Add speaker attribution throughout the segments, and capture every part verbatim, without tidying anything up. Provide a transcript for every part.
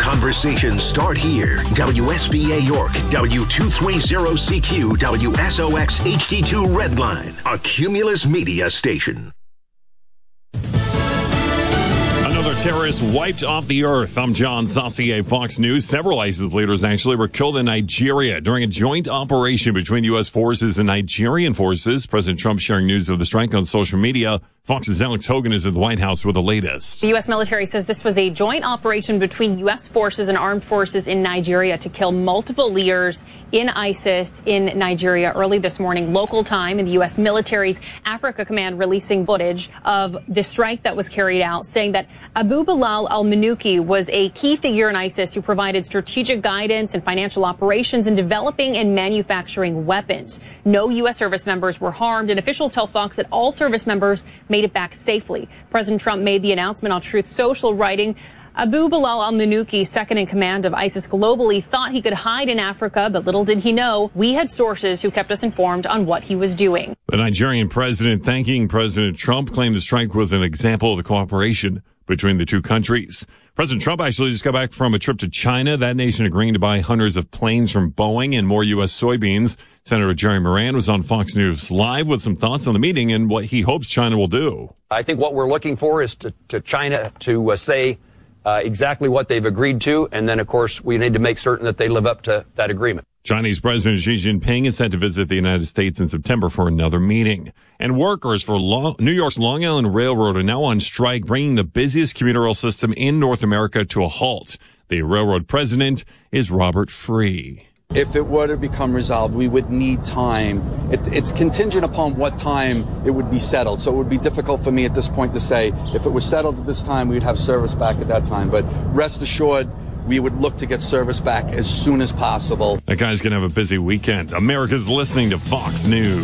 Speaker 1: conversations start here. W S B A York, W two thirty C Q, W S O X H D two Redline, a Cumulus Media station.
Speaker 2: Another terrorist wiped off the earth. I'm John Saucier, Fox News. Several ISIS leaders actually were killed in Nigeria during a joint operation between U S forces and Nigerian forces. President Trump sharing news of the strike on social media. Fox's Alex Hogan is at the White House with the latest.
Speaker 3: The U S military says this was a joint operation between U S forces and armed forces in Nigeria to kill multiple leaders in ISIS in Nigeria early this morning, local time, and the U S military's Africa Command releasing footage of the strike that was carried out, saying that Abu Bilal al-Manuki was a key figure in ISIS who provided strategic guidance and financial operations in developing and manufacturing weapons. No U S service members were harmed, and officials tell Fox that all service members made it back safely. President Trump made the announcement on Truth Social, writing, Abu Bilal al-Manuki, second in command of ISIS globally, thought he could hide in Africa, but little did he know we had sources who kept us informed on what he was doing.
Speaker 2: The Nigerian president, thanking President Trump, claimed the strike was an example of the cooperation between the two countries. President Trump actually just got back from a trip to China, that nation agreeing to buy hundreds of planes from Boeing and more U S soybeans. Senator Jerry Moran was on Fox News Live with some thoughts on the meeting and what he hopes China will do.
Speaker 4: I think what we're looking for is to, to China to uh, say uh, exactly what they've agreed to, and then, of course, we need to make certain that they live up to that agreement.
Speaker 2: Chinese President Xi Jinping is set to visit the United States in September for another meeting. And workers for Long, New York's Long Island Railroad are now on strike, bringing the busiest commuter rail system in North America to a halt. The railroad president is Robert Free.
Speaker 5: If it were to become resolved, we would need time. It, it's contingent upon what time it would be settled. So it would be difficult for me at this point to say if it was settled at this time, we'd have service back at that time. But rest assured, we would look to get service back as soon as possible.
Speaker 2: That guy's going to have a busy weekend. America's listening to Fox News.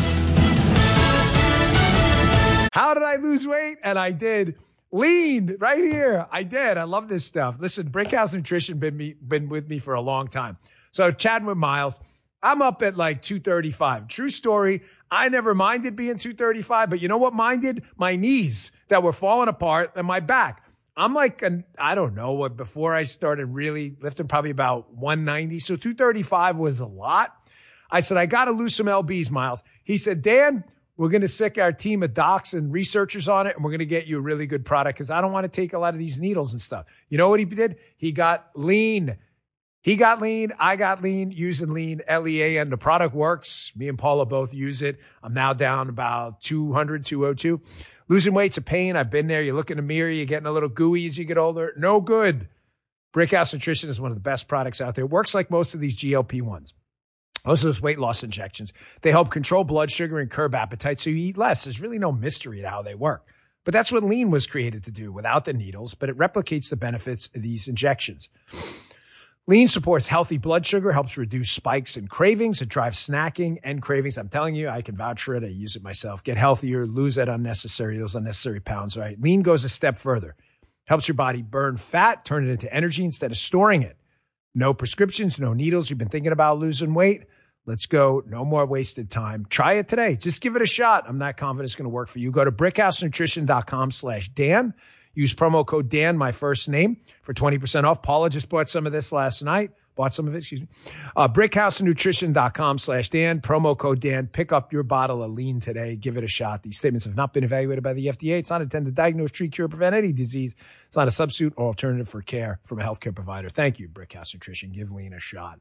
Speaker 6: How did I lose weight? And I did. Lean right here. I did. I love this stuff. Listen, Brickhouse Nutrition been me, been with me for a long time. So chatting with Miles, I'm up at like two thirty-five. True story. I never minded being two thirty-five, but you know what minded? My knees that were falling apart and my back. I'm like, an, I don't know what, before I started really lifting, probably about one ninety. So two thirty-five was a lot. I said, I got to lose some L Bs, Miles. He said, Dan, we're going to sick our team of docs and researchers on it, and we're going to get you a really good product because I don't want to take a lot of these needles and stuff. You know what he did? He got lean. He got lean. I got lean using lean, L E A N. The product works. Me and Paula both use it. I'm now down about two hundred, two oh two. Losing weight's a pain. I've been there. You look in the mirror, you're getting a little gooey as you get older. No good. Brickhouse Nutrition is one of the best products out there. It works like most of these G L P ones. Most of those weight loss injections. They help control blood sugar and curb appetite so you eat less. There's really no mystery to how they work. But that's what lean was created to do without the needles, but it replicates the benefits of these injections. Lean supports healthy blood sugar, helps reduce spikes and cravings. It drives snacking and cravings. I'm telling you, I can vouch for it. I use it myself. Get healthier, lose that unnecessary, those unnecessary pounds, right? Lean goes a step further. Helps your body burn fat, turn it into energy instead of storing it. No prescriptions, no needles. You've been thinking about losing weight? Let's go. No more wasted time. Try it today. Just give it a shot. I'm not confident it's going to work for you. Go to brickhousenutrition.com slash Dan. Use promo code Dan, my first name, for twenty percent off. Paula just bought some of this last night. Bought some of it, excuse me. Uh, brickhousenutrition.com slash Dan. Promo code Dan. Pick up your bottle of lean today. Give it a shot. These statements have not been evaluated by the F D A. It's not intended to diagnose, treat, cure, prevent any disease. It's not a substitute or alternative for care from a healthcare provider. Thank you, Brickhouse Nutrition. Give lean a shot.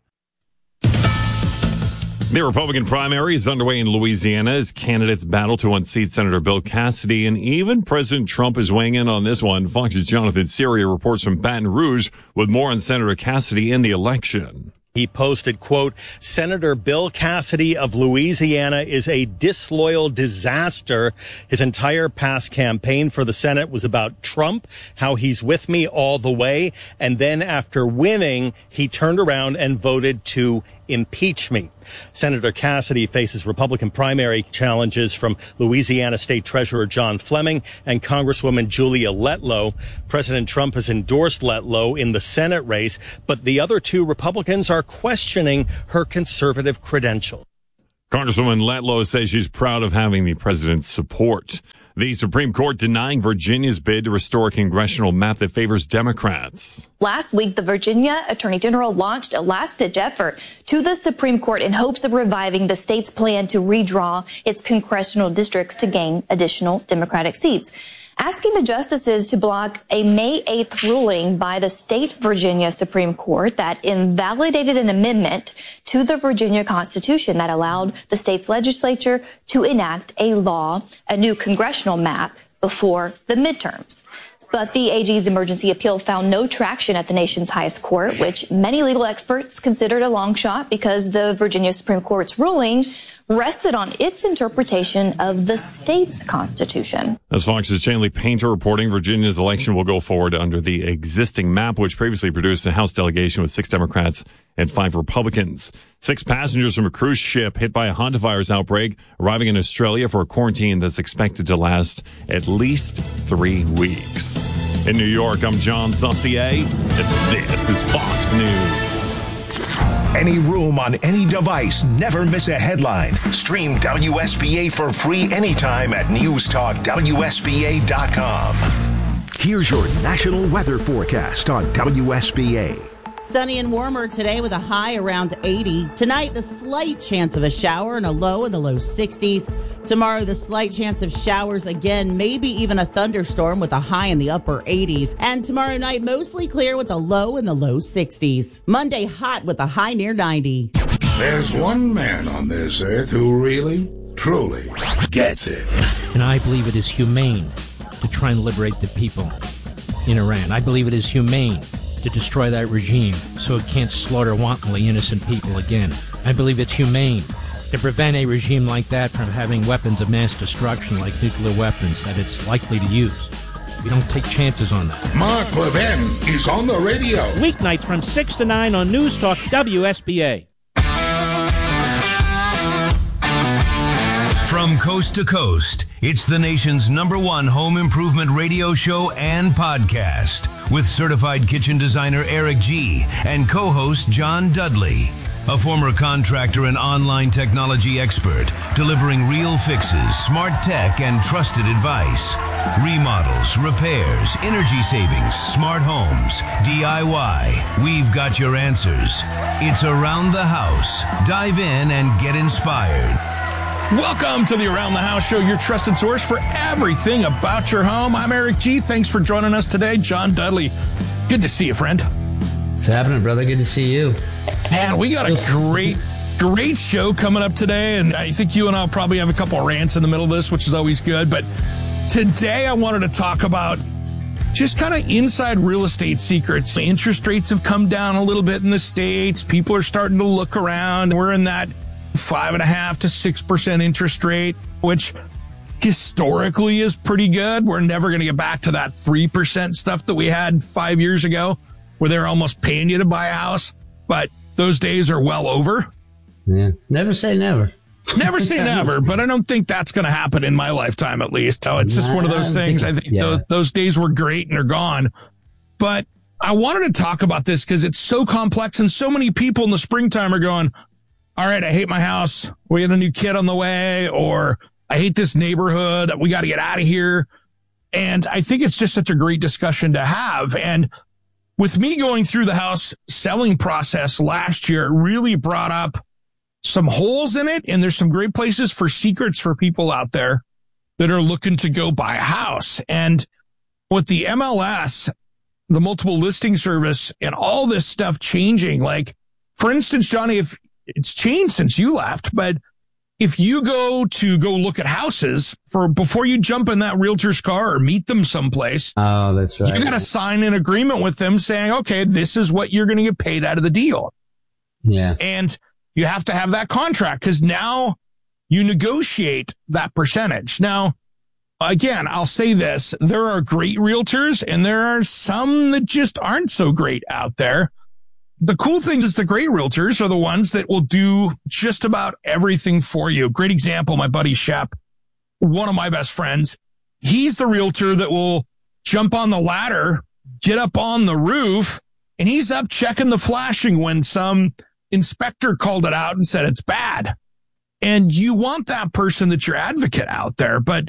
Speaker 2: The Republican primary is underway in Louisiana as candidates battle to unseat Senator Bill Cassidy, and even President Trump is weighing in on this one. Fox's Jonathan Syria reports from Baton Rouge with more on Senator Cassidy in the election.
Speaker 7: He posted, quote, Senator Bill Cassidy of Louisiana is a disloyal disaster. His entire past campaign for the Senate was about Trump, how he's with me all the way. And then after winning, he turned around and voted to impeach me. Senator Cassidy faces Republican primary challenges from Louisiana State Treasurer John Fleming and Congresswoman Julia Letlow. President Trump has endorsed Letlow in the Senate race, but the other two Republicans are questioning her conservative credentials.
Speaker 2: Congresswoman Letlow says she's proud of having the president's support. The Supreme Court denying Virginia's bid to restore a congressional map that favors Democrats.
Speaker 8: Last week, the Virginia Attorney General launched a last-ditch effort to the Supreme Court in hopes of reviving the state's plan to redraw its congressional districts to gain additional Democratic seats, asking the justices to block a May eighth ruling by the state Virginia Supreme Court that invalidated an amendment to the Virginia Constitution that allowed the state's legislature to enact a law, a new congressional map, before the midterms. But the A G's emergency appeal found no traction at the nation's highest court, which many legal experts considered a long shot because the Virginia Supreme Court's ruling rested on its interpretation of the state's constitution.
Speaker 2: As Fox's Chanley Painter reporting, Virginia's election will go forward under the existing map, which previously produced a House delegation with six Democrats and five Republicans. Six passengers from a cruise ship hit by a hantavirus outbreak arriving in Australia for a quarantine that's expected to last at least three weeks. In New York, I'm John Saucier, and this is Fox News.
Speaker 1: Any room on any device, never miss a headline. Stream W S B A for free anytime at news talk W S B A dot com. Here's your national weather forecast on W S B A.
Speaker 9: Sunny and warmer today with a high around eighty. Tonight, the slight chance of a shower and a low in the low sixties. Tomorrow, the slight chance of showers again, maybe even a thunderstorm with a high in the upper eighties. And tomorrow night, mostly clear with a low in the low sixties. Monday, hot with a high near ninety.
Speaker 10: There's one man on this earth who really, truly gets it.
Speaker 11: And I believe it is humane to try and liberate the people in Iran. I believe it is humane to destroy that regime so it can't slaughter wantonly innocent people again. I believe it's humane to prevent a regime like that from having weapons of mass destruction like nuclear weapons that it's likely to use. We don't take chances on that.
Speaker 10: Mark Levin is on the radio.
Speaker 11: Weeknights from six to nine on News Talk W S B A.
Speaker 12: From coast to coast, it's the nation's number one home improvement radio show and podcast with certified kitchen designer Eric G. and co-host John Dudley, a former contractor and online technology expert, delivering real fixes, smart tech, and trusted advice. Remodels, repairs, energy savings, smart homes, D I Y. We've got your answers. It's Around the House. Dive in and get inspired.
Speaker 13: Welcome to the Around the House Show, your trusted source for everything about your home. I'm Eric G. Thanks for joining us today. John Dudley, good to see you, friend.
Speaker 14: What's happening, brother? Good to see you.
Speaker 13: Man, we got a great, great show coming up today, and I think you and I'll probably have a couple of rants in the middle of this, which is always good. But today I wanted to talk about just kind of inside real estate secrets. Interest rates have come down a little bit in the States. People are starting to look around. We're in that five and a half to six percent interest rate, which historically is pretty good. We're never going to get back to that three percent stuff that we had five years ago where they're almost paying you to buy a house. But those days are well over.
Speaker 14: Yeah. Never say never.
Speaker 13: Never say never, but I don't think that's going to happen in my lifetime, at least. So it's just one of those things. I think yeah. those, those days were great and they're gone. But I wanted to talk about this because it's so complex and so many people in the springtime are going, all right, I hate my house. We got a new kid on the way, or I hate this neighborhood. We got to get out of here. And I think it's just such a great discussion to have. And with me going through the house selling process last year, it really brought up some holes in it. And there's some great places for secrets for people out there that are looking to go buy a house. And with the M L S, the multiple listing service, and all this stuff changing, like, for instance, Johnny, if it's changed since you left, but if you go to go look at houses for before you jump in that realtor's car or meet them someplace,
Speaker 14: oh, that's right.
Speaker 13: You got to sign an agreement with them saying, okay, this is what you're going to get paid out of the deal.
Speaker 14: Yeah.
Speaker 13: And you have to have that contract because now you negotiate that percentage. Now, again, I'll say this. There are great realtors and there are some that just aren't so great out there. The cool thing is the great realtors are the ones that will do just about everything for you. Great example, my buddy Shep, one of my best friends. He's the realtor that will jump on the ladder, get up on the roof, and he's up checking the flashing when some inspector called it out and said it's bad. And you want that person that's your advocate out there. But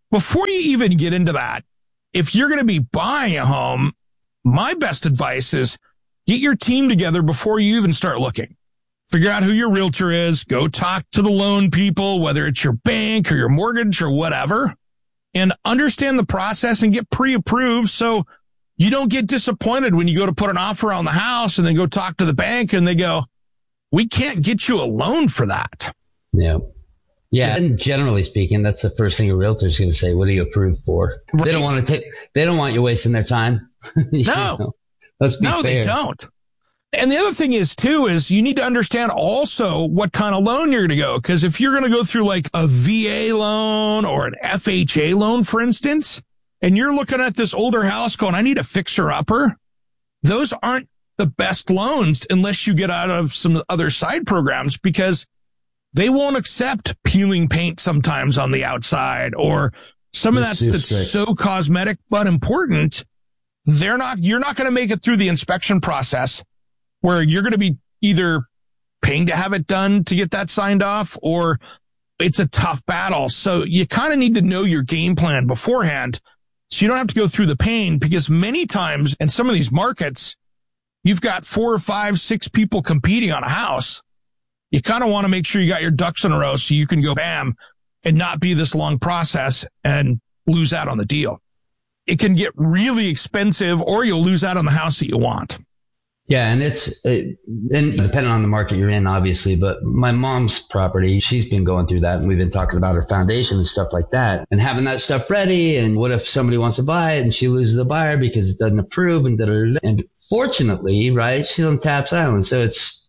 Speaker 13: before you even get into that, if you're going to be buying a home, my best advice is get your team together before you even start looking. Figure out who your realtor is. Go talk to the loan people, whether it's your bank or your mortgage or whatever, and understand the process and get pre-approved so you don't get disappointed when you go to put an offer on the house and then go talk to the bank and they go, we can't get you a loan for that.
Speaker 14: Yeah. Yeah. And generally speaking, that's the first thing a realtor is going to say. What are you approved for? Right. They don't want to take, they don't want you wasting their time.
Speaker 13: No, know?
Speaker 14: Let's be
Speaker 13: no,
Speaker 14: fair.
Speaker 13: They don't. And the other thing is too, is you need to understand also what kind of loan you're going to go. Cause if you're going to go through like a V A loan or an F H A loan, for instance, and you're looking at this older house going, I need a fixer upper. Those aren't the best loans unless you get out of some other side programs, because they won't accept peeling paint sometimes on the outside or some of that that's so cosmetic but important. They're not, you're not going to make it through the inspection process where you're going to be either paying to have it done to get that signed off, or it's a tough battle. So you kind of need to know your game plan beforehand so you don't have to go through the pain, because many times in some of these markets, you've got four or five, six people competing on a house. You kind of want to make sure you got your ducks in a row so you can go bam and not be this long process and lose out on the deal. It can get really expensive, or you'll lose out on the house that you want.
Speaker 14: Yeah, and it's, it, and depending on the market you're in, obviously, but my mom's property, she's been going through that, and we've been talking about her foundation and stuff like that, and having that stuff ready, and what if somebody wants to buy it and she loses the buyer because it doesn't approve, and da-da-da-da. And fortunately, right, she's on Taps Island, so it's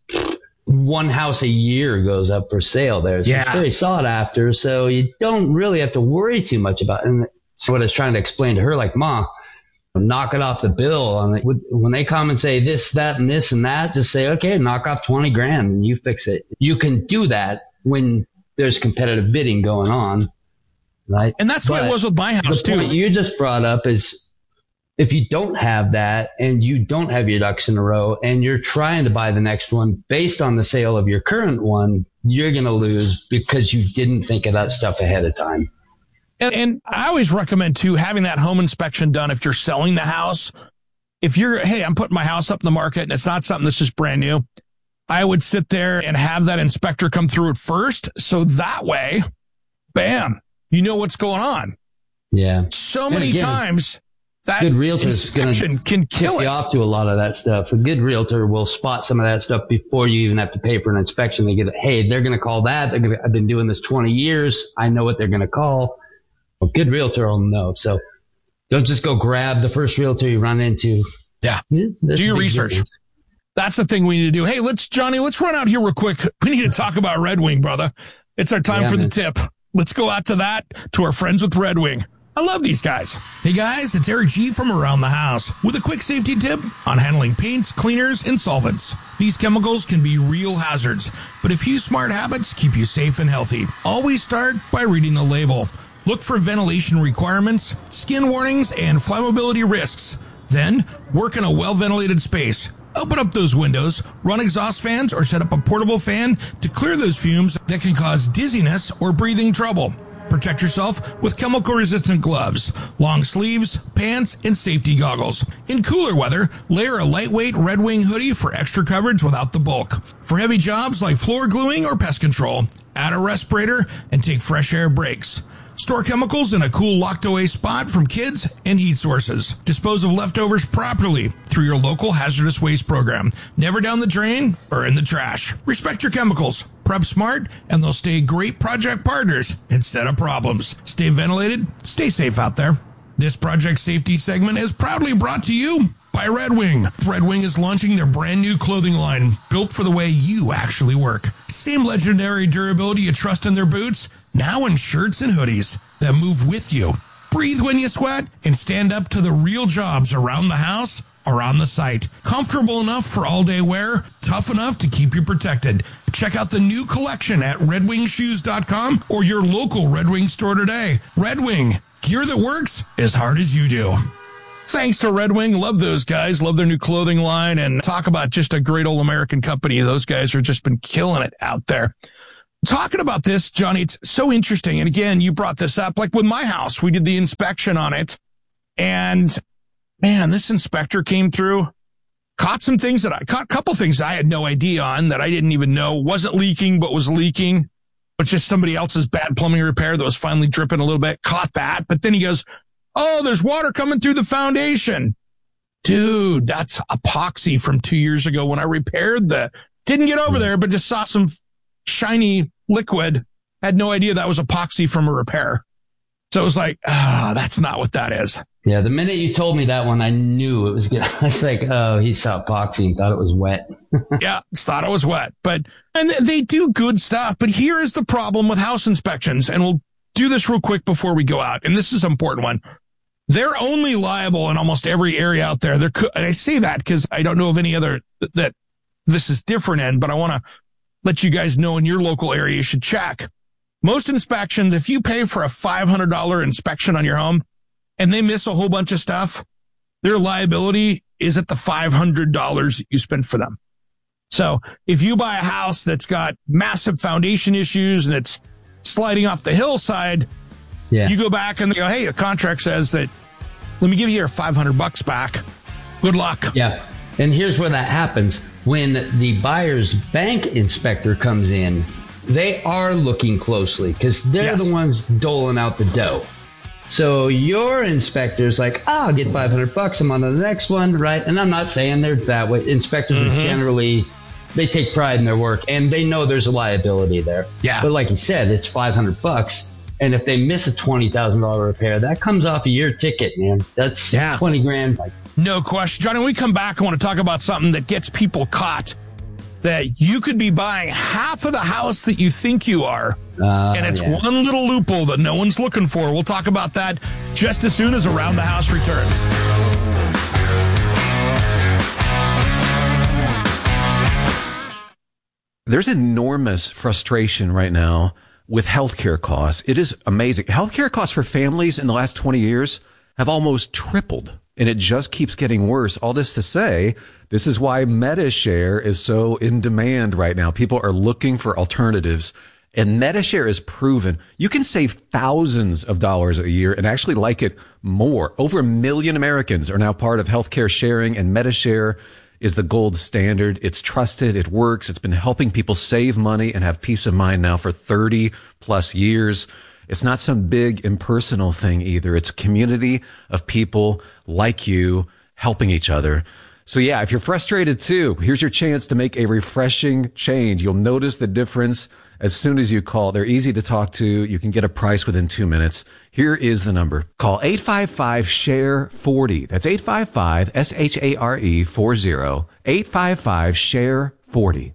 Speaker 14: one house a year goes up for sale there. So yeah. It's very sought after, so you don't really have to worry too much about it. And so what I was trying to explain to her, like, Ma, knock it off the bill. On the, when they come and say this, that, and this and that, just say, okay, knock off twenty grand and you fix it. You can do that when there's competitive bidding going on, right?
Speaker 13: And that's but what it was with my house
Speaker 14: the
Speaker 13: too.
Speaker 14: Point you just brought up is if you don't have that and you don't have your ducks in a row and you're trying to buy the next one based on the sale of your current one, you're going to lose because you didn't think of that stuff ahead of time.
Speaker 13: And, and I always recommend, too, having that home inspection done if you're selling the house. If you're, hey, I'm putting my house up in the market and it's not something that's just brand new, I would sit there and have that inspector come through it first. So that way, bam, you know what's going on.
Speaker 14: Yeah.
Speaker 13: So many again, times that
Speaker 14: good realtor's
Speaker 13: inspection can kill
Speaker 14: it. You off to a lot of that stuff. A good realtor will spot some of that stuff before you even have to pay for an inspection. They get, hey, they're going to call that. They're gonna, I've been doing this twenty years. I know what they're going to call. A good realtor will know. So don't just go grab the first realtor you run into.
Speaker 13: Yeah. This, this do your research. Difference. That's the thing we need to do. Hey, let's, Johnny, let's run out here real quick. We need to talk about Red Wing, brother. It's our time yeah, for man. the tip. Let's go out to that, to our friends with Red Wing. I love these guys. Hey guys, it's Eric G from Around the House with a quick safety tip on handling paints, cleaners, and solvents. These chemicals can be real hazards, but a few smart habits keep you safe and healthy. Always start by reading the label. Look for ventilation requirements, skin warnings, and flammability risks. Then, work in a well-ventilated space. Open up those windows, run exhaust fans, or set up a portable fan to clear those fumes that can cause dizziness or breathing trouble. Protect yourself with chemical-resistant gloves, long sleeves, pants, and safety goggles. In cooler weather, layer a lightweight Red Wing hoodie for extra coverage without the bulk. For heavy jobs like floor gluing or pest control, add a respirator and take fresh air breaks. Store chemicals in a cool locked-away spot from kids and heat sources. Dispose of leftovers properly through your local hazardous waste program. Never down the drain or in the trash. Respect your chemicals. Prep smart, and they'll stay great project partners instead of problems. Stay ventilated. Stay safe out there. This project safety segment is proudly brought to you by Red Wing. Red Wing is launching their brand new clothing line built for the way you actually work. Same legendary durability you trust in their boots, now in shirts and hoodies that move with you. Breathe when you sweat and stand up to the real jobs around the house or on the site. Comfortable enough for all-day wear, tough enough to keep you protected. Check out the new collection at red wing shoes dot com or your local Red Wing store today. Red Wing, gear that works as hard as you do. Thanks to Red Wing. Love those guys. Love their new clothing line, and talk about just a great old American company. Those guys have just been killing it out there. Talking about this, Johnny, it's so interesting. And again, you brought this up. Like with my house, we did the inspection on it. And man, this inspector came through, caught some things that I caught, a couple things I had no idea on that I didn't even know wasn't leaking, but was leaking. But just somebody else's bad plumbing repair that was finally dripping a little bit. Caught that. But then he goes, oh, there's water coming through the foundation. Dude, that's epoxy from two years ago when I repaired the, didn't get over there, but just saw some shiny liquid. Had no idea that was epoxy from a repair. So it was like, ah, that's not what that is.
Speaker 14: Yeah, the minute you told me that one, I knew it was good. I was like, oh, he saw epoxy and thought it was wet.
Speaker 13: Yeah, thought it was wet. But, and they do good stuff. But here is the problem with house inspections. And we'll do this real quick before we go out. And this is an important one. They're only liable in almost every area out there. There could, and I say that because I don't know of any other that this is different in, but I want to let you guys know in your local area, you should check. Most inspections, if you pay for a five hundred dollars inspection on your home and they miss a whole bunch of stuff, their liability is at the five hundred dollars that you spent for them. So if you buy a house that's got massive foundation issues and it's sliding off the hillside, yeah. you go back and they go, hey, the contract says that, let me give you your five hundred bucks back. Good luck.
Speaker 14: Yeah. And here's where that happens. When the buyer's bank inspector comes in, they are looking closely because they're yes. the ones doling out the dough. So your inspector's like, oh, I'll get five hundred bucks. I'm on to the next one, right? And I'm not saying they're that way. Inspectors mm-hmm. are generally, they take pride in their work and they know there's a liability there.
Speaker 13: Yeah.
Speaker 14: But like you said, it's five hundred bucks. And if they miss a twenty thousand dollars repair, that comes off of your ticket, man. That's yeah. twenty grand.
Speaker 13: No question. Johnny, when we come back, I want to talk about something that gets people caught. That you could be buying half of the house that you think you are. Uh, and it's yeah. one little loophole that no one's looking for. We'll talk about that just as soon as Around the House returns.
Speaker 15: There's enormous frustration right now with healthcare costs. It is amazing. Healthcare costs for families in the last twenty years have almost tripled. And it just keeps getting worse. All this to say, this is why MediShare is so in demand right now. People are looking for alternatives. And MediShare is proven you can save thousands of dollars a year and actually like it more. Over a million Americans are now part of healthcare sharing, and MediShare is the gold standard. It's trusted. It works. It's been helping people save money and have peace of mind now for thirty plus years. It's not some big impersonal thing either. It's a community of people like you helping each other. So yeah, if you're frustrated too, here's your chance to make a refreshing change. You'll notice the difference as soon as you call. They're easy to talk to. You can get a price within two minutes. Here is the number. Call eight five five, S H A R E, forty. That's eight five five, S H A R E, forty. eight five five, S H A R E, forty.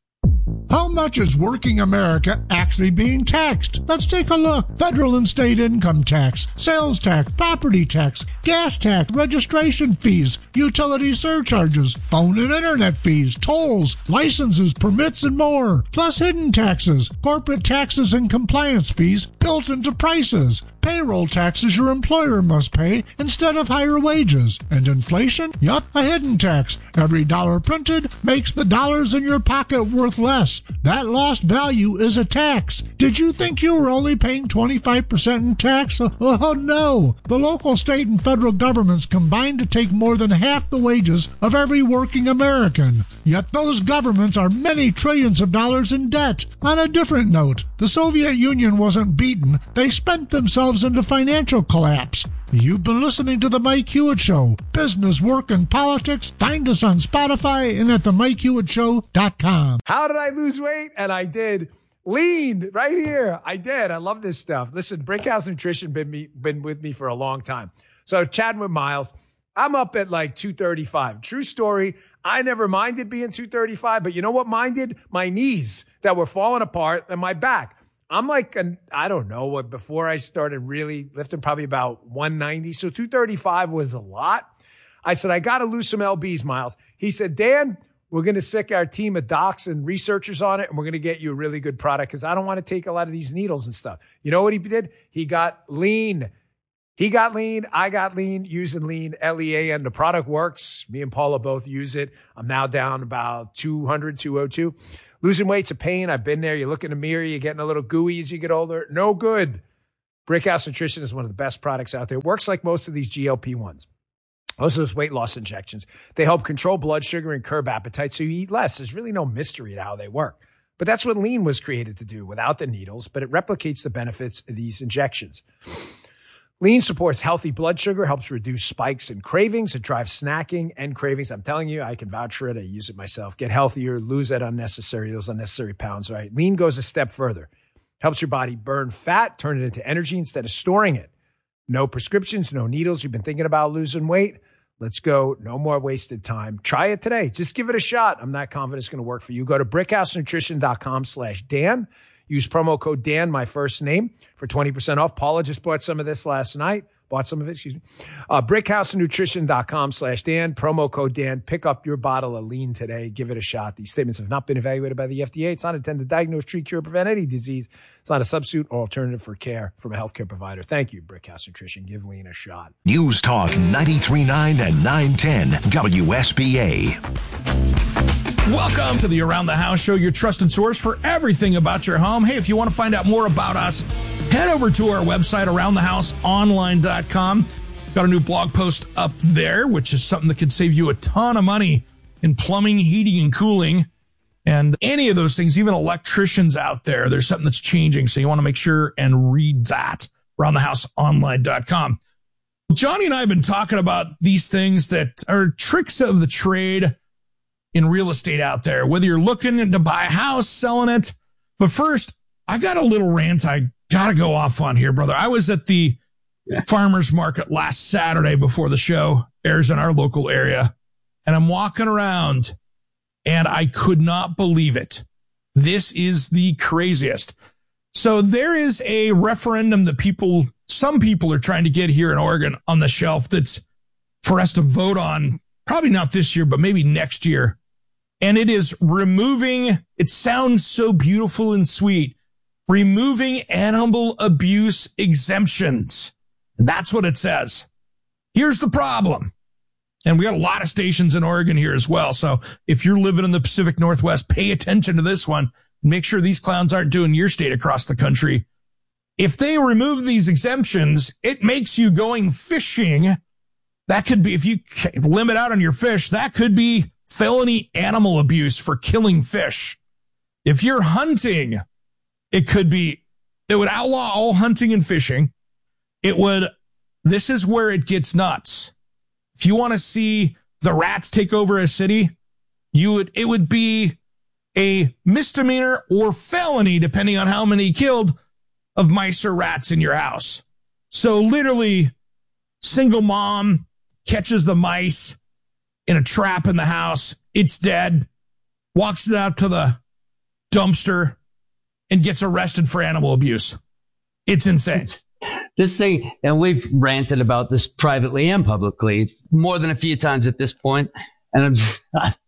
Speaker 16: How much is working America actually being taxed? Let's take a look. Federal and state income tax, sales tax, property tax, gas tax, registration fees, utility surcharges, phone and internet fees, tolls, licenses, permits, and more. Plus hidden taxes, corporate taxes and compliance fees built into prices. Payroll taxes your employer must pay instead of higher wages. And inflation? Yup, a hidden tax. Every dollar printed makes the dollars in your pocket worth less. That lost value is a tax. Did you think you were only paying twenty-five percent in tax? Oh no! The local, state, and federal governments combine to take more than half the wages of every working American. Yet those governments are many trillions of dollars in debt. On a different note, the Soviet Union wasn't beaten. They spent themselves into financial collapse. You've been listening to The Mike Hewitt Show. Business, work, and politics. Find us on Spotify and at the mike hewitt show dot com.
Speaker 6: How did I lose weight? And I did. Lean right here. I did. I love this stuff. Listen, Brinkhouse Nutrition been me, been with me for a long time. So chatting with Miles, I'm up at like two thirty-five. True story. I never minded being two thirty-five, but you know what minded? My knees that were falling apart and my back. I'm like, an, I don't know what, before I started really lifting, probably about one ninety. So two thirty-five was a lot. I said, I got to lose some L Bs, Miles. He said, Dan, we're going to sick our team of docs and researchers on it, and we're going to get you a really good product because I don't want to take a lot of these needles and stuff. You know what he did? He got lean. He got lean. I got lean using lean, L E A N. The product works. Me and Paula both use it. I'm now down about two hundred, two oh two. Losing weight's a pain. I've been there. You look in the mirror, you're getting a little gooey as you get older. No good. Brickhouse Nutrition is one of the best products out there. It works like most of these G L P ones. Most of those weight loss injections. They help control blood sugar and curb appetite so you eat less. There's really no mystery to how they work. But that's what lean was created to do without the needles, but it replicates the benefits of these injections. Lean supports healthy blood sugar, helps reduce spikes and cravings. It drives snacking and cravings. I'm telling you, I can vouch for it. I use it myself. Get healthier, lose that unnecessary, those unnecessary pounds, right? Lean goes a step further. Helps your body burn fat, turn it into energy instead of storing it. No prescriptions, no needles. You've been thinking about losing weight? Let's go. No more wasted time. Try it today. Just give it a shot. I'm not confident it's going to work for you. Go to brickhousenutrition.com slash Dan. Use promo code Dan, my first name, for twenty percent off. Paula just bought some of this last night. Bought some of it, excuse me. Uh, brickhousenutrition.com slash Dan. Promo code Dan. Pick up your bottle of lean today. Give it a shot. These statements have not been evaluated by the F D A. It's not intended to diagnose, treat, cure, or prevent any disease. It's not a substitute or alternative for care from a healthcare provider. Thank you, Brickhouse Nutrition. Give lean a shot.
Speaker 1: News Talk ninety-three point nine and nine ten W S B A.
Speaker 13: Welcome to the Around the House Show, your trusted source for everything about your home. Hey, if you want to find out more about us, head over to our website, around the house online dot com. Got a new blog post up there, which is something that could save you a ton of money in plumbing, heating, and cooling. And any of those things, even electricians out there, there's something that's changing. So you want to make sure and read that, around the house online dot com. Johnny and I have been talking about these things that are tricks of the trade in real estate out there, whether you're looking to buy a house, selling it. But first, I got a little rant I got to go off on here, brother. I was at the farmer's market last Saturday before the show airs in our local area, and I'm walking around, and I could not believe it. This is the craziest. So there is a referendum that people, some people are trying to get here in Oregon on the shelf that's for us to vote on, probably not this year, but maybe next year. And it is removing, it sounds so beautiful and sweet, removing animal abuse exemptions. And that's what it says. Here's the problem. And we got a lot of stations in Oregon here as well. So if you're living in the Pacific Northwest, pay attention to this one. Make sure these clowns aren't doing your state across the country. If they remove these exemptions, it makes you going fishing. That could be, if you limit out on your fish, that could be felony animal abuse for killing fish. If you're hunting, it could be, it would outlaw all hunting and fishing. It would, this is where it gets nuts. If you want to see the rats take over a city, you would, it would be a misdemeanor or felony, depending on how many killed, of mice or rats in your house. So literally, single mom catches the mice in a trap in the house. It's dead, walks it out to the dumpster, and gets arrested for animal abuse. It's insane.
Speaker 14: This thing, and we've ranted about this privately and publicly more than a few times at this point, and I'm just,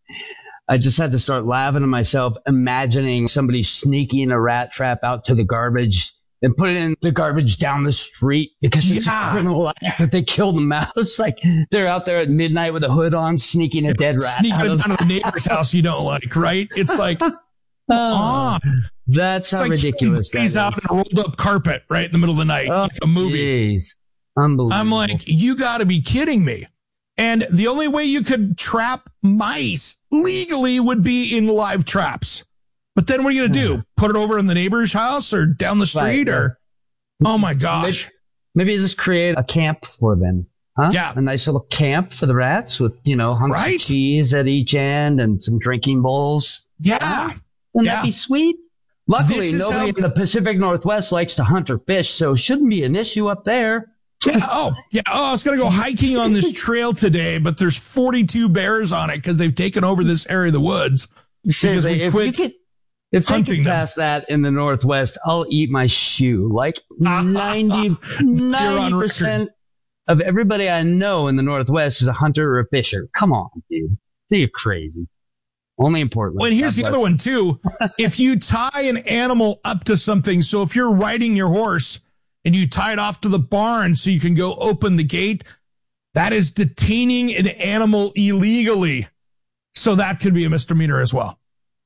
Speaker 14: I just had to start laughing to myself, imagining somebody sneaking a rat trap out to the garbage and putting in the garbage down the street because it's yeah. a criminal act that they killed a mouse. Like they're out there at midnight with a hood on, sneaking a dead rat.
Speaker 13: Sneaking
Speaker 14: out
Speaker 13: it
Speaker 14: of
Speaker 13: down to the neighbor's house you don't like, right? It's like,
Speaker 14: oh, on. That's how
Speaker 13: it's like
Speaker 14: ridiculous that
Speaker 13: he's
Speaker 14: is.
Speaker 13: out in a rolled up carpet right in the middle of the night.
Speaker 14: Oh,
Speaker 13: like a movie.
Speaker 14: Geez. Unbelievable.
Speaker 13: I'm like, you got to be kidding me. And the only way you could trap mice legally would be in live traps. But then what are you going to do? Put it over in the neighbor's house or down the street? Right, or yeah. Oh, my gosh.
Speaker 14: Maybe, maybe just create a camp for them. Huh?
Speaker 13: Yeah.
Speaker 14: A nice little camp for the rats with, you know, hunks right? of cheese at each end and some drinking bowls.
Speaker 13: Yeah.
Speaker 14: Huh? Wouldn't
Speaker 13: yeah.
Speaker 14: that be sweet? Luckily, nobody how- in the Pacific Northwest likes to hunt or fish, so it shouldn't be an issue up there.
Speaker 13: Yeah. Oh, yeah. Oh, I was going to go hiking on this trail today, but there's forty-two bears on it because they've taken over this area of the woods.
Speaker 14: Seriously, if you could, if they could pass that in the Northwest, I'll eat my shoe. Like ninety percent of everybody I know in the Northwest is a hunter or a fisher. Come on, dude. You're crazy. Only in Portland.
Speaker 13: Well, and here's the other one, too. If you tie an animal up to something, so if you're riding your horse and you tie it off to the barn so you can go open the gate, that is detaining an animal illegally. So that could be a misdemeanor as well.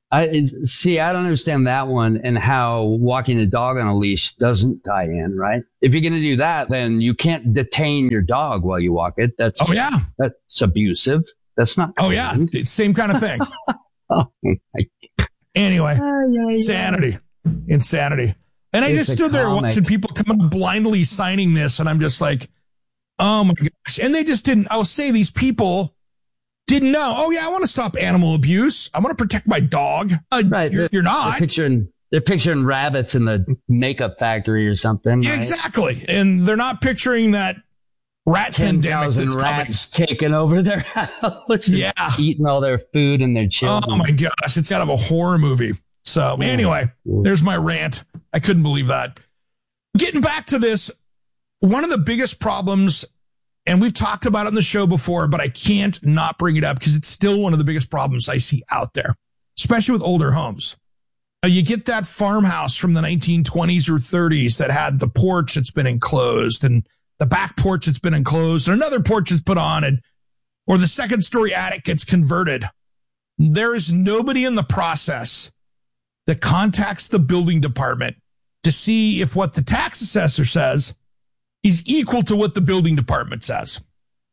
Speaker 14: I see. I don't understand that one and how walking a dog on a leash doesn't tie in, right? If you're going to do that, then you can't detain your dog while you walk it. That's
Speaker 13: oh yeah,
Speaker 14: that's abusive. That's not.
Speaker 13: Oh yeah, same kind of thing.
Speaker 14: oh my.
Speaker 13: Anyway,
Speaker 14: oh, yeah, yeah.
Speaker 13: insanity, insanity. And I
Speaker 14: It's
Speaker 13: just
Speaker 14: a
Speaker 13: stood there
Speaker 14: comic.
Speaker 13: watching people come up blindly signing this, and I'm just like, oh my gosh. And they just didn't. I'll say these people didn't know. Oh yeah, I want to stop animal abuse. I want to protect my dog. Uh,
Speaker 14: Right.
Speaker 13: You're,
Speaker 14: They're,
Speaker 13: you're not.
Speaker 14: They're picturing, they're picturing rabbits in the makeup factory or something.
Speaker 13: Yeah,
Speaker 14: right?
Speaker 13: exactly. And they're not picturing that rat
Speaker 14: ten
Speaker 13: pandemic
Speaker 14: thousand
Speaker 13: that's
Speaker 14: rats taking over their house. and
Speaker 13: Yeah.
Speaker 14: Eating all their food and their
Speaker 13: coming.
Speaker 14: children.
Speaker 13: Oh my gosh, it's out of a horror movie. So
Speaker 14: Yeah.
Speaker 13: anyway, there's my rant. I couldn't believe that. Getting back to this, one of the biggest problems, and we've talked about it on the show before, but I can't not bring it up because it's still one of the biggest problems I see out there, especially with older homes. Uh, you get that farmhouse from the nineteen twenties or thirties that had the porch that's been enclosed and the back porch that's been enclosed and another porch is put on, and or the second story attic gets converted. There is nobody in the process that contacts the building department to see if what the tax assessor says is equal to what the building department says.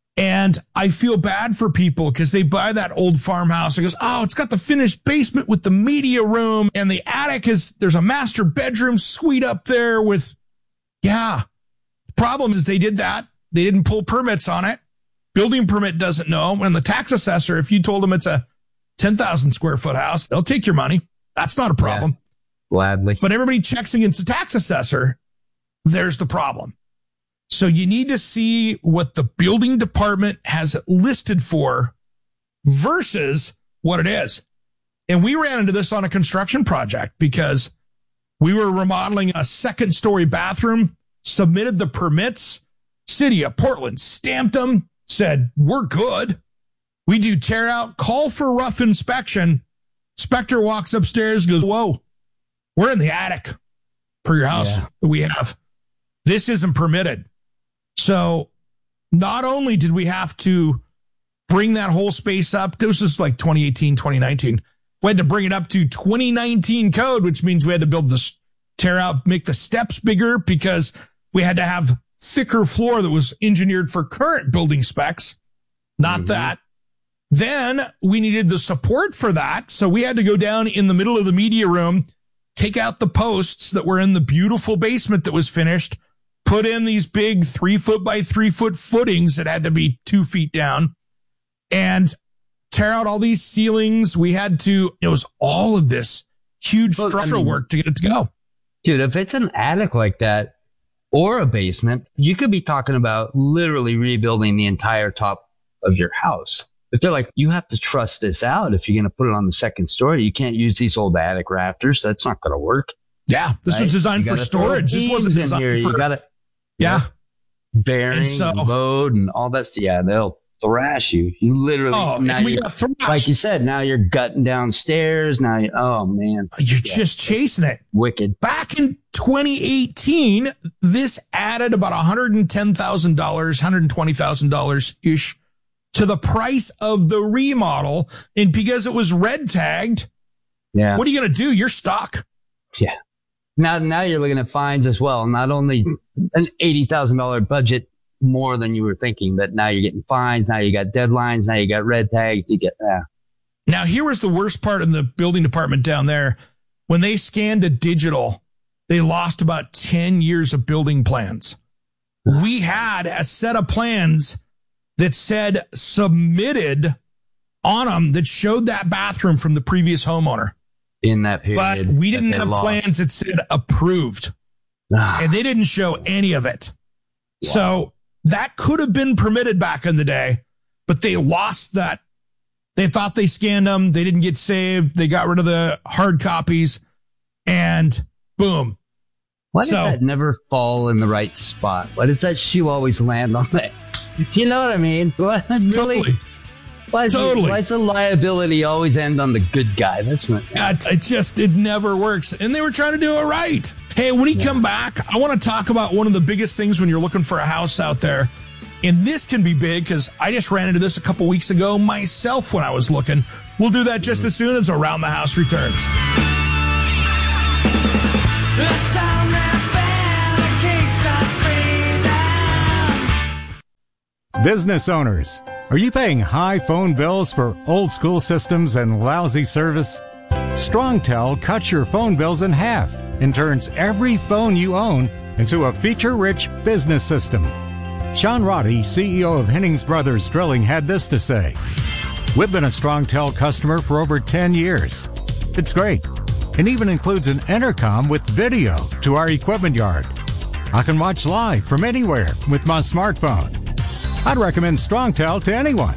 Speaker 13: And I feel bad for people because they buy that old farmhouse and goes, oh, it's got the finished basement with the media room and the attic is, there's a master bedroom suite up there with, yeah. The problem is they did that. They didn't pull permits on it. Building permit doesn't know. And the tax assessor, if you told them it's a ten thousand square foot house, they'll take your money. That's not a problem.
Speaker 14: Yeah, gladly.
Speaker 13: But everybody checks against the tax assessor. There's the problem. So you need to see what the building department has it listed for versus what it is. And we ran into this on a construction project because we were remodeling a second story bathroom, submitted the permits, City of Portland stamped them, said, we're good. We do tear out, call for rough inspection. Inspector walks upstairs, goes, whoa, we're in the attic per your house
Speaker 14: Yeah.
Speaker 13: that we have. This isn't permitted. So not only did we have to bring that whole space up, this was like twenty eighteen, twenty nineteen. We had to bring it up to twenty nineteen code, which means we had to build this, tear out, make the steps bigger because we had to have thicker floor that was engineered for current building specs. Not mm-hmm. that. Then we needed the support for that. So we had to go down in the middle of the media room, take out the posts that were in the beautiful basement that was finished, put in these big three foot by three foot footings that had to be two feet down and tear out all these ceilings. We had to, it was all of this huge
Speaker 14: Well,
Speaker 13: structural
Speaker 14: I mean,
Speaker 13: work to get it to go.
Speaker 14: Dude, if it's an attic like that or a basement, you could be talking about literally rebuilding the entire top of your house. If they're like, you have to trust this out if you're going to put it on the second story. You can't use these old attic rafters. That's not going to work.
Speaker 13: Yeah, this
Speaker 14: right?
Speaker 13: was designed
Speaker 14: You
Speaker 13: for
Speaker 14: gotta
Speaker 13: storage.
Speaker 14: throw
Speaker 13: This wasn't
Speaker 14: beams in
Speaker 13: designed
Speaker 14: here.
Speaker 13: for.
Speaker 14: You got to
Speaker 13: yeah,
Speaker 14: bearing
Speaker 13: And so-
Speaker 14: and load and all that. Yeah, they'll thrash you. You literally,
Speaker 13: Oh,
Speaker 14: now
Speaker 13: and we
Speaker 14: you're-
Speaker 13: got thrashed.
Speaker 14: like you said, now you're gutting downstairs. Now, you, oh man,
Speaker 13: You're
Speaker 14: Yeah.
Speaker 13: just chasing it.
Speaker 14: wicked.
Speaker 13: Back in twenty eighteen, this added about one hundred ten thousand dollars, one hundred twenty thousand dollars ish to the price of the remodel. And because it was red tagged,
Speaker 14: Yeah,
Speaker 13: what are you going to do? You're stuck.
Speaker 14: yeah. Now, now you're looking at fines as well. Not only an eighty thousand dollar budget more than you were thinking, but now you're getting fines. Now you got deadlines. Now you got red tags. You get yeah.
Speaker 13: Now, here was the worst part in the building department down there. When they scanned a digital, they lost about ten years of building plans. We had a set of plans that said submitted on them that showed that bathroom from the previous homeowner.
Speaker 14: in that period.
Speaker 13: But we didn't
Speaker 14: that they
Speaker 13: have
Speaker 14: lost.
Speaker 13: plans that said approved.
Speaker 14: Ah.
Speaker 13: And they didn't show any of it. Wow. So that could have been permitted back in the day, but they lost that. They thought they scanned them. They didn't get saved. They got rid of the hard copies and boom.
Speaker 14: Why does
Speaker 13: So-
Speaker 14: that never fall in the right spot? Why does that shoe always land on that? You know what I mean? What, really?
Speaker 13: Totally.
Speaker 14: Why is,
Speaker 13: Totally.
Speaker 14: the, why does the liability always end on the good guy? That's not.
Speaker 13: It, it just, it never works. And they were trying to do it right. Hey, when you come back, I want to talk about one of the biggest things when you're looking for a house out there. And this can be big because I just ran into this a couple weeks ago myself when I was looking. We'll do that just as soon as Around the House returns.
Speaker 17: Business owners, are you paying high phone bills for old school systems and lousy service? StrongTel cuts your phone bills in half and turns every phone you own into a feature-rich business system. Sean Roddy, C E O of Hennings Brothers Drilling, had this to say. We've been a StrongTel customer for over ten years. It's great. It even includes an intercom with video to our equipment yard. I can watch live from anywhere with my smartphone. I'd recommend StrongTel to anyone.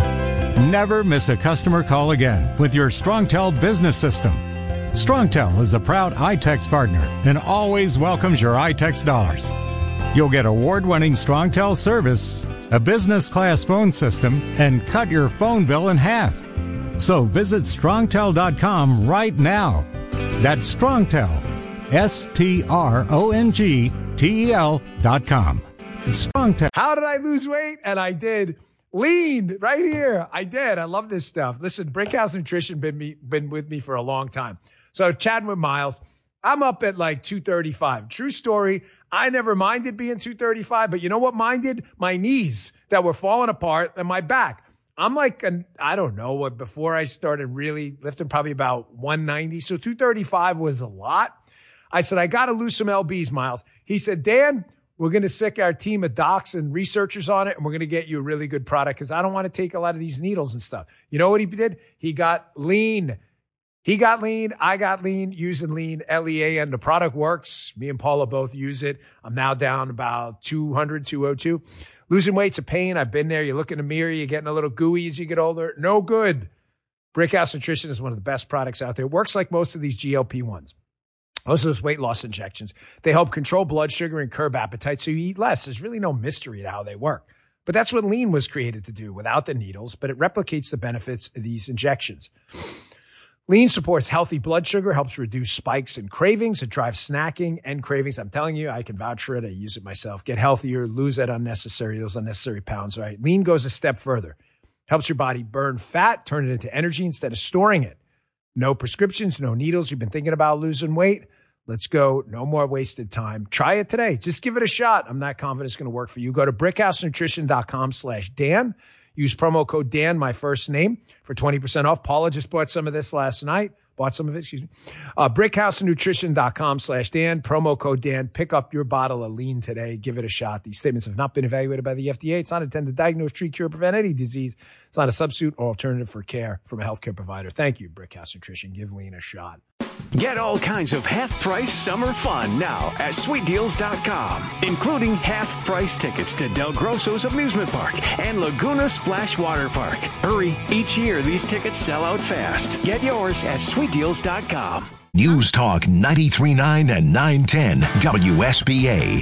Speaker 17: Never miss a customer call again with your StrongTel business system. StrongTel is a proud iTex partner and always welcomes your iTex dollars. You'll get award-winning StrongTel service, a business-class phone system, and cut your phone bill in half. So visit strongtel dot com right now. That's StrongTel, S T R O N G T E L dot com. It's StrongTel.
Speaker 6: How did I lose weight? And I did. Lean right here. I did. I love this stuff. Listen, Brickhouse Nutrition been me been with me for a long time. So chatting with Miles, I'm up at like two thirty-five. True story. I never minded being two thirty-five, but you know what minded? My knees that were falling apart and my back. I'm like, an, I don't know what, before I started really lifting, probably about one ninety. So two thirty-five was a lot. I said, I got to lose some L Bs, Miles. He said, Dan, we're going to sick our team of docs and researchers on it, and we're going to get you a really good product because I don't want to take a lot of these needles and stuff. You know what he did? He got lean. He got lean. I got lean using lean, L E A N. The product works. Me and Paula both use it. I'm now down about two hundred, two oh two. Losing weight's a pain. I've been there. You look in the mirror, you're getting a little gooey as you get older. No good. Brickhouse Nutrition is one of the best products out there. It works like most of these G L P ones. Most of those weight loss injections. They help control blood sugar and curb appetite so you eat less. There's really no mystery to how they work. But that's what lean was created to do without the needles, but it replicates the benefits of these injections. Lean supports healthy blood sugar, helps reduce spikes and cravings. It drives snacking and cravings. I'm telling you, I can vouch for it. I use it myself. Get healthier, lose that unnecessary, those unnecessary pounds, right? Lean goes a step further. Helps your body burn fat, turn it into energy instead of storing it. No prescriptions, no needles. You've been thinking about losing weight? Let's go. No more wasted time. Try it today. Just give it a shot. I'm not confident it's going to work for you. Go to brickhousenutrition.com slash Dan. Use promo code Dan, my first name, for twenty percent off. Paula just bought some of this last night. Bought some of it, excuse me. Uh, brickhousenutrition.com slash Dan. Promo code Dan. Pick up your bottle of lean today. Give it a shot. These statements have not been evaluated by the F D A. It's not intended to diagnose, treat, cure, prevent any disease. It's not a substitute or alternative for care from a healthcare provider. Thank you, Brickhouse Nutrition. Give lean a shot.
Speaker 18: Get all kinds of half-price summer fun now at sweet deals dot com, including half-price tickets to Del Grosso's Amusement Park and Laguna Splash Water Park. Hurry, each year these tickets sell out fast. Get yours at sweet deals dot com.
Speaker 1: News Talk ninety-three point nine and nine ten W S B A.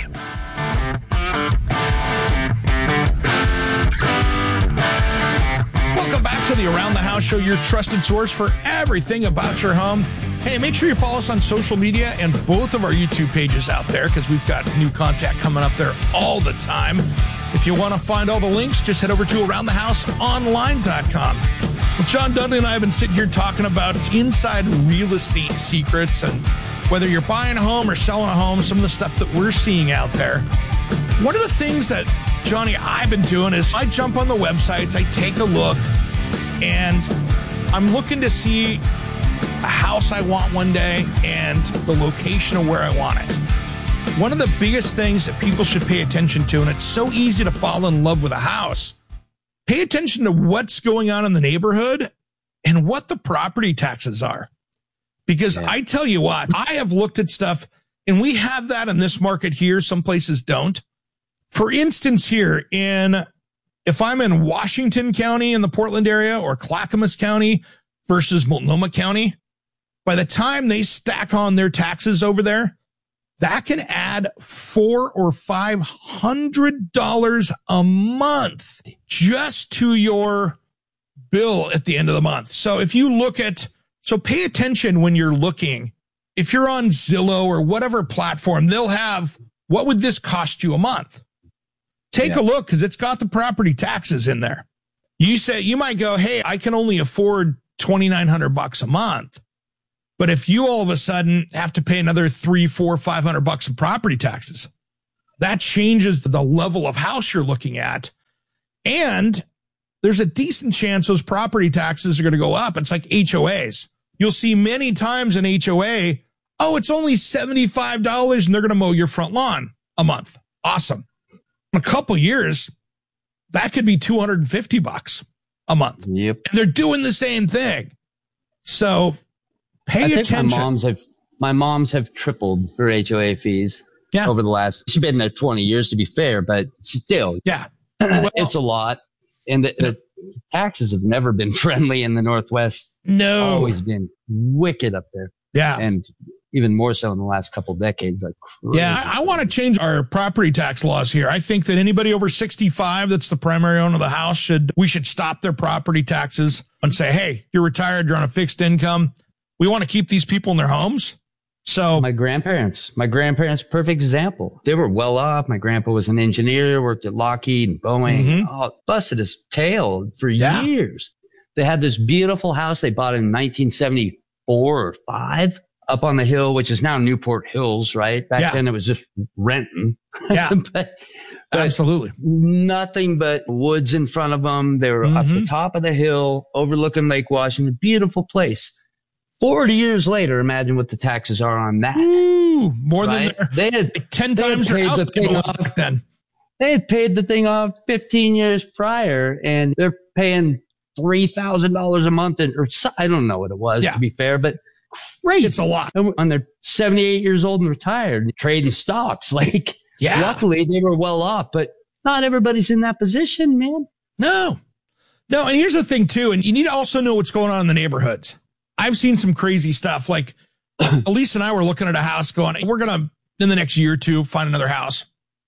Speaker 13: Welcome back to the Around the House Show, your trusted source for everything about your home. Hey, make sure you follow us on social media and both of our YouTube pages out there because we've got new content coming up there all the time. If you want to find all the links, just head over to around the house online dot com. Well, John Dudley and I have been sitting here talking about inside real estate secrets and whether you're buying a home or selling a home, some of the stuff that we're seeing out there. One of the things that, Johnny, I've been doing is I jump on the websites, I take a look, and I'm looking to see a house I want one day and the location of where I want it. One of the biggest things that people should pay attention to, and it's so easy to fall in love with a house, pay attention to what's going on in the neighborhood and what the property taxes are. Because yeah. I tell you what, I have looked at stuff, and we have that in this market here. Some places don't. For instance, here in, if I'm in Washington County in the Portland area or Clackamas County versus Multnomah County, by the time they stack on their taxes over there, that can add four or five hundred dollars a month just to your bill at the end of the month. So if you look at, so pay attention when you're looking if you're on Zillow or whatever platform, they'll have, what would this cost you a month? Take yeah. a look, because it's got the property taxes in there. You say, you might go, hey, I can only afford twenty-nine hundred bucks a month. But if you all of a sudden have to pay another three, four, five hundred bucks of property taxes, that changes the level of house you're looking at. And there's a decent chance those property taxes are going to go up. It's like H O As. You'll see many times in H O A, oh, it's only seventy-five dollars and they're going to mow your front lawn a month. Awesome. In a couple years, that could be two hundred fifty bucks a month.
Speaker 19: Yep.
Speaker 13: And they're doing the same thing. So pay
Speaker 19: I think
Speaker 13: attention.
Speaker 19: My moms have my moms have tripled her H O A fees
Speaker 13: yeah.
Speaker 19: over the last. She's been there twenty years to be fair, but still,
Speaker 13: yeah, well,
Speaker 19: it's a lot. And the, the taxes have never been friendly in the Northwest.
Speaker 13: No,
Speaker 19: always been wicked up there.
Speaker 13: Yeah,
Speaker 19: and even more so in the last couple of decades. Like crazy.
Speaker 13: Yeah, I, I want to change our property tax laws here. I think that anybody over sixty-five that's the primary owner of the house should, we should stop their property taxes and say, hey, you're retired, you're on a fixed income. We want to keep these people in their homes. So
Speaker 19: my grandparents, my grandparents, perfect example. They were well off. My grandpa was an engineer, worked at Lockheed and Boeing, mm-hmm. oh, busted his tail for yeah. years. They had this beautiful house they bought in nineteen seventy-four or five. Up on the hill, which is now Newport Hills, right? Back yeah. then it was just renting.
Speaker 13: Yeah,
Speaker 19: but, but
Speaker 13: absolutely.
Speaker 19: Nothing but woods in front of them. They were mm-hmm. up the top of the hill, overlooking Lake Washington. Beautiful place. Forty years later, imagine what the taxes are on that.
Speaker 13: Ooh, more
Speaker 19: right?
Speaker 13: than
Speaker 19: they had
Speaker 13: like ten times
Speaker 19: their
Speaker 13: house
Speaker 19: the thing off,
Speaker 13: back then.
Speaker 19: They had paid the thing off fifteen years prior, and they're paying three thousand dollars a month, in, or I don't know what it was yeah. to be fair, but. Crazy.
Speaker 13: It's a lot.
Speaker 19: And they're seventy-eight years old and retired, trading stocks. Like,
Speaker 13: yeah.
Speaker 19: luckily they were well off, but not everybody's in that position, man.
Speaker 13: No, no. And here's the thing too. And you need to also know what's going on in the neighborhoods. I've seen some crazy stuff. Like Elise and I were looking at a house going, we're going to, in the next year or two, find another house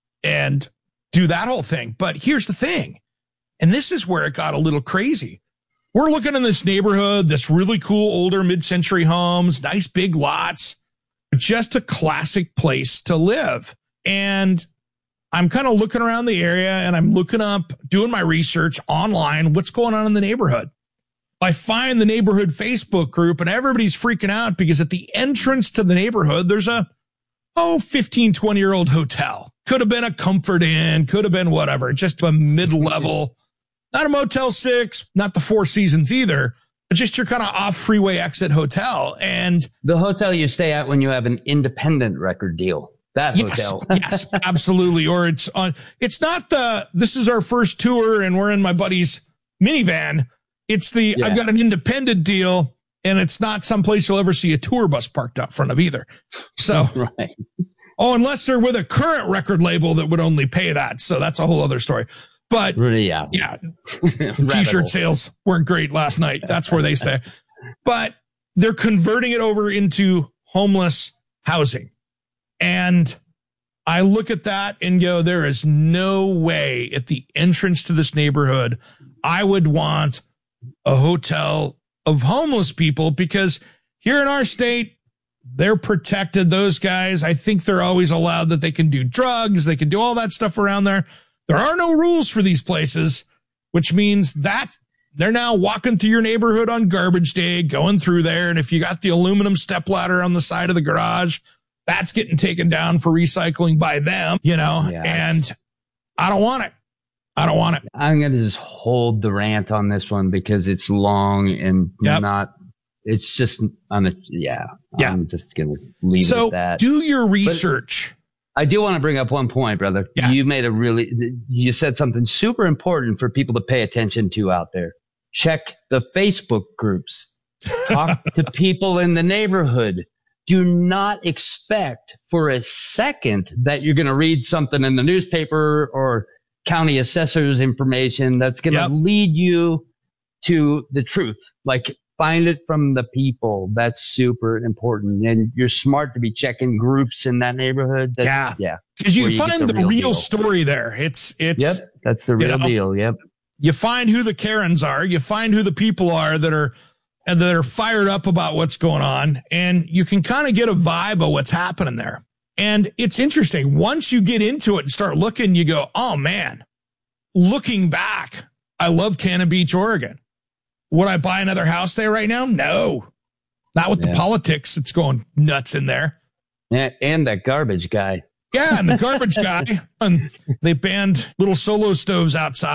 Speaker 13: and do that whole thing. But here's the thing. And this is where it got a little crazy. We're looking in this neighborhood, this really cool older mid-century homes, nice big lots, just a classic place to live. And I'm kind of looking around the area and I'm looking up, doing my research online, what's going on in the neighborhood. I find the neighborhood Facebook group and everybody's freaking out because at the entrance to the neighborhood, there's a, oh, fifteen, twenty year old hotel. Could have been a Comfort Inn, could have been whatever, just a mid-level. Not a Motel six, not the Four Seasons either, but just your kind of off freeway exit hotel. And
Speaker 19: the hotel you stay at when you have an independent record deal. That
Speaker 13: yes,
Speaker 19: hotel.
Speaker 13: Yes, absolutely. Or it's on, it's not the, this is our first tour and we're in my buddy's minivan. It's the, yeah. I've got an independent deal and it's not someplace you'll ever see a tour bus parked out front of either. So,
Speaker 19: right.
Speaker 13: Oh, unless they're with a current record label that would only pay that. So that's a whole other story. But
Speaker 19: yeah,
Speaker 13: yeah, t-shirt sales weren't great last night. That's where they stay. But they're converting it over into homeless housing. And I look at that and go, there is no way at the entrance to this neighborhood I would want a hotel of homeless people, because here in our state, they're protected. Those guys, I think they're always allowed that they can do drugs. They can do all that stuff around there. There are no rules for these places, which means that they're now walking through your neighborhood on garbage day, going through there. And if you got the aluminum stepladder on the side of the garage, that's getting taken down for recycling by them, you know, yeah. And I don't want it. I don't want it.
Speaker 19: I'm going to just hold the rant on this one because it's long and yep. not, it's just, on a, yeah,
Speaker 13: yeah.
Speaker 19: I'm just going to leave
Speaker 13: so
Speaker 19: it at that.
Speaker 13: Do your research.
Speaker 19: But I do want to bring up one point, brother.
Speaker 13: Yeah.
Speaker 19: You made a really, you said something super important for people to pay attention to out there. Check the Facebook groups. Talk to people in the neighborhood. Do not expect for a second that you're going to read something in the newspaper or county assessor's information that's going to yep. lead you to the truth. Like, find it from the people. That's super important. And you're smart to be checking groups in that neighborhood. That's,
Speaker 13: yeah.
Speaker 19: Yeah.
Speaker 13: Because you,
Speaker 19: you
Speaker 13: find the,
Speaker 19: the real,
Speaker 13: real
Speaker 19: deal.
Speaker 13: story there. It's, it's,
Speaker 19: yep. That's the real
Speaker 13: you know,
Speaker 19: deal. Yep.
Speaker 13: You find who the Karens are. You find who the people are that are and that are fired up about what's going on. And you can kind of get a vibe of what's happening there. And it's interesting. Once you get into it and start looking, you go, oh man, looking back, I love Cannon Beach, Oregon. Would I buy another house there right now? No, not with yeah. the politics that's going nuts in there.
Speaker 19: Yeah, and that garbage guy.
Speaker 13: Yeah, and the garbage guy. And they banned little solo stoves outside.